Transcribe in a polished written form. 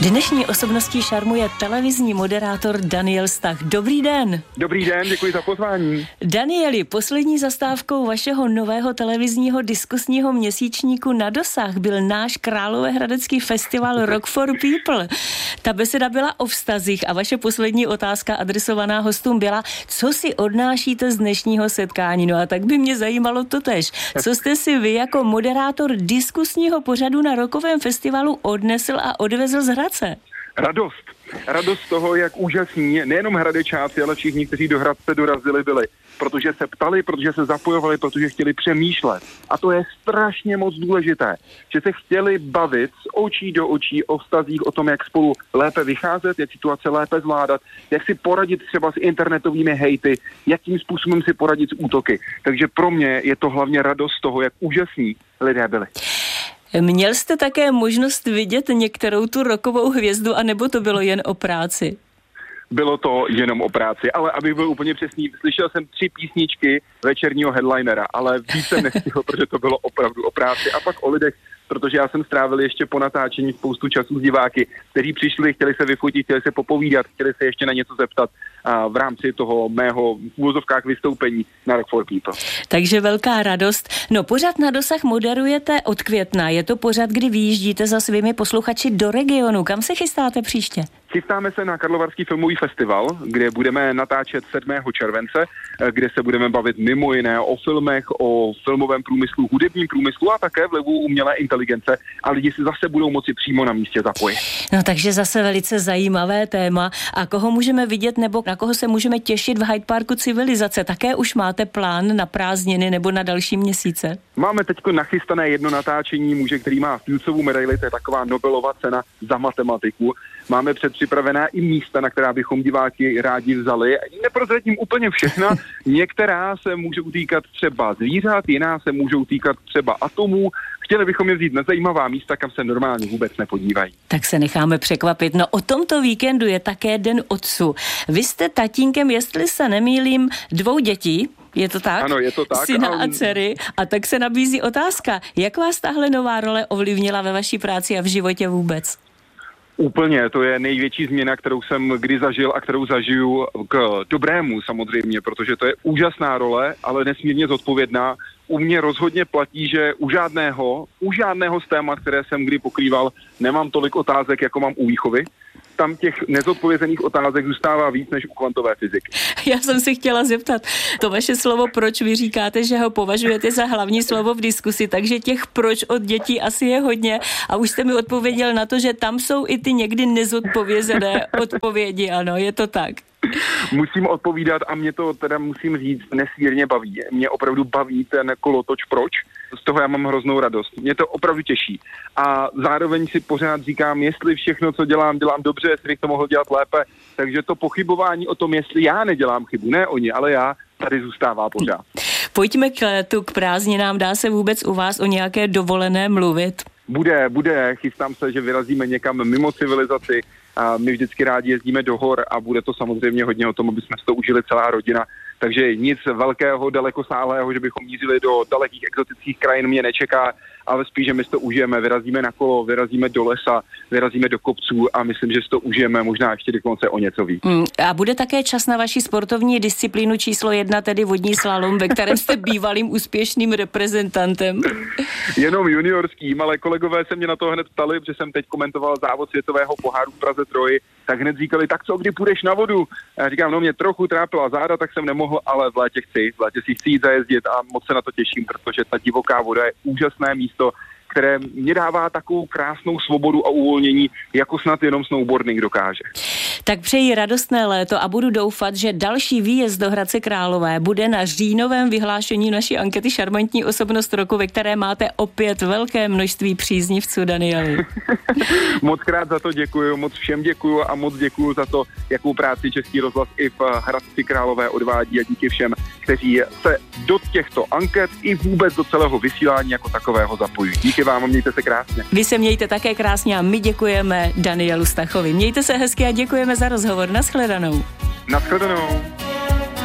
Dnešní osobností šarmuje televizní moderátor Daniel Stach. Dobrý den. Dobrý den, děkuji za pozvání. Danieli, poslední zastávkou vašeho nového televizního diskusního měsíčníku Na dosah byl náš královéhradecký festival Rock for People. Ta beseda byla o vztazích a vaše poslední otázka adresovaná hostům byla, co si odnášíte z dnešního setkání. No a tak by mě zajímalo totéž. Co jste si vy jako moderátor diskusního pořadu na rockovém festivalu odnesl a odvezl z Hradce? Radost toho, jak úžasní nejenom hradečáci, ale všichni, kteří do Hradce dorazili, byli. Protože se ptali, protože se zapojovali, protože chtěli přemýšlet. A to je strašně moc důležité, že se chtěli bavit z očí do očí o vztazích, o tom, jak spolu lépe vycházet, jak situace lépe zvládat, jak si poradit třeba s internetovými hejty, jakým způsobem si poradit s útoky. Takže pro mě je to hlavně radost toho, jak úžasní lidé byli. Měl jste také možnost vidět některou tu rockovou hvězdu, anebo to bylo jen o práci? Bylo to jenom o práci, ale abych byl úplně přesný, slyšel jsem 3 písničky večerního headlinera, ale víc jsem nestihl, protože to bylo opravdu o práci a pak o lidech, protože já jsem strávil ještě po natáčení spoustu času s diváky, kteří přišli, chtěli se vyfotit, chtěli se popovídat, chtěli se ještě na něco zeptat v rámci toho mého v úvozovkách vystoupení na Rock for People. Takže velká radost. No, pořad Na dosah moderujete od května. Je to pořad, kdy vyjíždíte za svými posluchači do regionu. Kam se chystáte příště? Chystáme se na Karlovarský filmový festival, kde budeme natáčet 7. července, kde se budeme bavit mimo jiné o filmech, o filmovém průmyslu, hudebním průmyslu a také vlivu umělé inteligence a lidi si zase budou moci přímo na místě zapojit. No takže zase velice zajímavé téma. A koho můžeme vidět nebo na koho se můžeme těšit v Hyde Parku Civilizace? Také už máte plán na prázdniny nebo na další měsíce? Máme teďko nachystané jedno natáčení muže, který má Fieldsovou medaili, to je taková Nobelova cena za matematiku. Máme předpřipravená i místa, na která bychom diváky rádi vzali. Neprozradím úplně všechna. Některá se můžou týkat třeba zvířat, jiná se můžou týkat třeba atomů. Chtěli bychom je vzít na zajímavá místa, kam se normálně vůbec nepodívají. Tak se necháme překvapit. No o tomto víkendu je také Den otců. Vy jste tatínkem, jestli se nemýlím, 2 dětí. Je to tak? Ano, je to tak. Syna a dcery. A tak se nabízí otázka, jak vás tahle nová role ovlivnila ve vaší práci a v životě vůbec? Úplně, to je největší změna, kterou jsem kdy zažil a kterou zažiju k dobrému samozřejmě, protože to je úžasná role, ale nesmírně zodpovědná. U mě rozhodně platí, že u žádného z témat, které jsem kdy pokrýval, nemám tolik otázek, jako mám u výchovy. Tam těch nezodpovězených otázek zůstává víc než u kvantové fyziky. Já jsem si chtěla zeptat, to vaše slovo proč vy říkáte, že ho považujete za hlavní slovo v diskusi, takže těch proč od dětí asi je hodně a už jste mi odpověděl na to, že tam jsou i ty někdy nezodpovězené odpovědi, ano, je to tak. Musím odpovídat a mě to teda musím říct nesmírně baví. Mě opravdu baví ten kolotoč proč. Z toho já mám hroznou radost. Mě to opravdu těší. A zároveň si pořád říkám, jestli všechno, co dělám dobře, jestli bych to mohl dělat lépe. Takže to pochybování o tom, jestli já nedělám chybu, ne oni, ale já, tady zůstává pořád. Pojďme k prázdninám. Dá se vůbec u vás o nějaké dovolené mluvit? Bude. Chystám se, že vyrazíme někam mimo civilizaci. A my vždycky rádi jezdíme do hor a bude to samozřejmě hodně o tom, aby jsme si to užili celá rodina. Takže nic velkého, dalekosáhlého, že bychom mířili do dalekých exotických krajin, mě nečeká, ale spíš, že my si to užijeme. Vyrazíme na kolo, vyrazíme do lesa, vyrazíme do kopců a myslím, že si to užijeme možná ještě dokonce o něco víc. A bude také čas na vaši sportovní disciplínu číslo 1, tedy vodní slalom, ve kterém jste bývalým úspěšným reprezentantem? Jenom juniorským, ale kolegové se mě na to hned ptali, protože jsem teď komentoval závod světového poháru v Praze Troji, tak hned říkali, tak co, kdy půjdeš na vodu? A já říkám, no mě trochu trápila záda, tak jsem nemohl, ale v létě si chci jít zajezdit a moc se na to těším, protože ta divoká voda je úžasné místo, které mě dává takovou krásnou svobodu a uvolnění, jako snad jenom snowboarding dokáže. Tak přeji radostné léto a budu doufat, že další výjezd do Hradce Králové bude na říjnovém vyhlášení naší ankety Šarmantní osobnost roku, ve které máte opět velké množství příznivců, Danieli. Moc krát za to děkuju, moc všem děkuju a moc děkuju za to, jakou práci Český rozhlas i v Hradci Králové odvádí a díky všem, kteří se do těchto anket i vůbec do celého vysílání jako takového zapojují. Díky vám a mějte se krásně. Vy se mějte také krásně a my děkujeme Danielu Stachovi. Mějte se hezky a děkujeme za rozhovor. Naschledanou. Naschledanou.